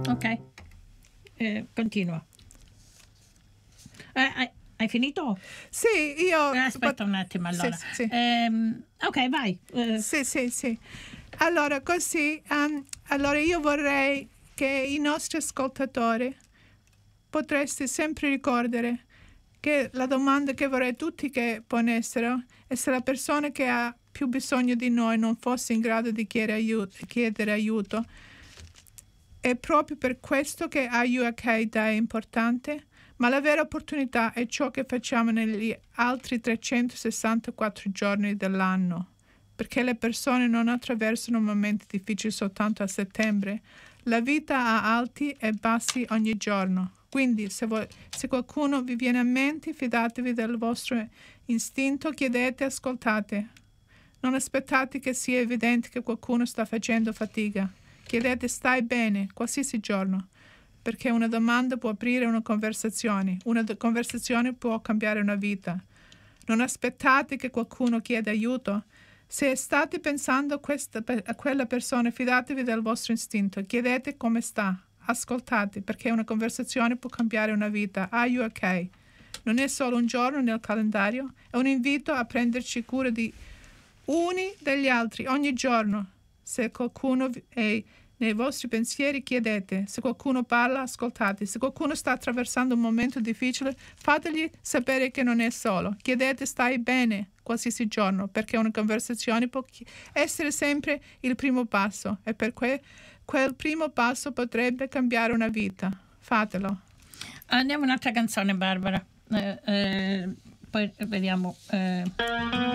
Ok, continua. Hai finito? Sì, io... Aspetta un attimo, allora. Sì. Ok, vai. Sì. Allora, così, allora io vorrei che i nostri ascoltatori potreste sempre ricordare che la domanda che vorrei tutti che ponessero è se la persona che ha più bisogno di noi non fosse in grado di chiedere aiuto. È proprio per questo che IUIC è importante, ma la vera opportunità è ciò che facciamo negli altri 364 giorni dell'anno, perché le persone non attraversano momenti difficili soltanto a settembre. La vita ha alti e bassi ogni giorno. Quindi se qualcuno vi viene a mente, fidatevi del vostro istinto, chiedete, ascoltate. Non aspettate che sia evidente che qualcuno sta facendo fatica. Chiedete stai bene, qualsiasi giorno, perché una domanda può aprire una conversazione può cambiare una vita. Non aspettate che qualcuno chieda aiuto. Se state pensando a quella persona, fidatevi del vostro istinto, chiedete come sta, ascoltate, perché una conversazione può cambiare una vita. Are you okay? Non è solo un giorno nel calendario, è un invito a prenderci cura di uni degli altri ogni giorno. Se qualcuno è nei vostri pensieri, chiedete. Se qualcuno parla, ascoltate. Se qualcuno sta attraversando un momento difficile, fategli sapere che non è solo. Chiedete stai bene qualsiasi giorno, perché una conversazione può essere sempre il primo passo e per quel primo passo potrebbe cambiare una vita. Fatelo. Andiamo un'altra canzone, Barbara. Poi vediamo.